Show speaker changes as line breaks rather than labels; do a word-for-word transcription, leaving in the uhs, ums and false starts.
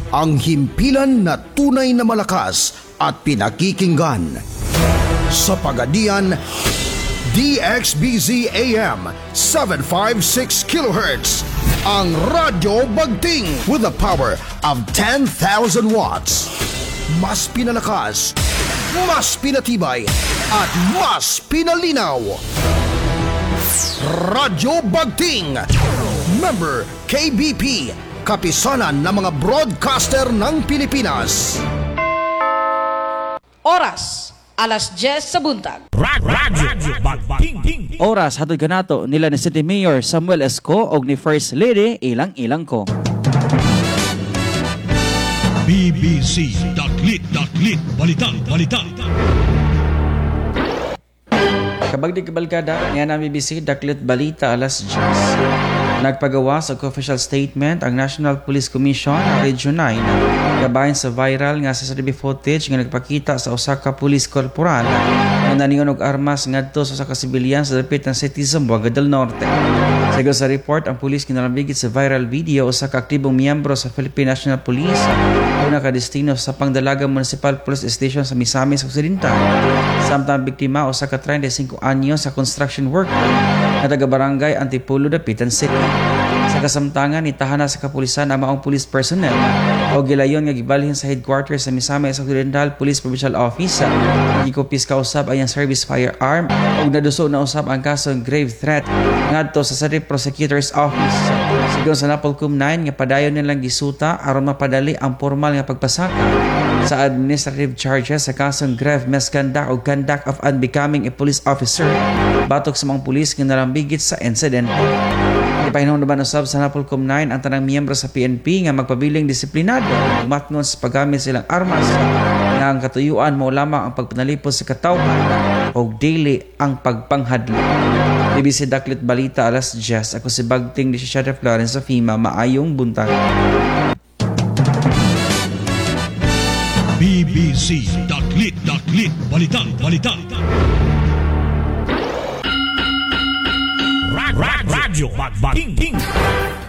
ang himpilan na tunay na malakas at pinakikinggan. Sa Pagadian, D X B Z A M seven fifty-six kilohertz, ang Radyo Bagting with the power of ten thousand watts. Mas pinalakas, mas pinatibay, at mas pinalinaw. Radyo Bagting, member K B P, kapisanan ng mga broadcaster ng Pilipinas.
Oras, alas diyes sa buntag.
Radyo Bagting.
Oras hatod kanato nila ni City Mayor Samuel Esco og ni First Lady Ilang-Ilang ko.
B B C Daklit Daklit Balitang Balitang.
Kabagdi kabalkada, niya na B B C Daklit Balita alas diyes. Nagpagawa sa official statement ang National Police Commission Region nine gabahin sa viral nga C C T V footage nga nagpakita sa usa ka police corporal nga naningon og armas ngadto sa usa ka sibilyan sa dapit ng city sa Buanga del Norte. Sagon sa report, ang pulis kinalambigit sa viral video usa ka aktibong miyembro sa Philippine National Police o nakadestino sa Pangdalaga Municipal Police Station sa Misamis Occidental. Samtang biktima usa ka thirty-five anyos sa construction worker na taga-barangay Antipolo, Dapitan City. Sa kasamtangan, itahan na sa kapulisan ang maong police personnel o gilayon nga gibalhin sa headquarters sa Misamis Occidental Police Provincial Office. Gikopis ka usab ang service firearm o naduso na usab ang kasong grave threat ngadto sa City Prosecutor's Office. Sigon sa Napolcom nine nga padayon nilang gisuta aron mapadali ang formal nga pagpasaka sa administrative charges sa kasong grave misconduct o conduct of unbecoming a police officer batok sa mga pulis nga nalambigit sa incident. Ipahinong naman usab sa Napolcom nine ang tanang miyembro sa P N P nga magpabiling disiplinado matngon sa paggamit silang armas nga ang katuyuan mo lamang ang pagpanalipos sa katawhan o daily ang pagpanghadlo. B B C Daklit Balita alas diyes. Ako si Bagting di si Sheriff Florence sa FEMA. Maayong buntag.
B B C Daklit Daklit Balitang Balitang. Radyo Bagting.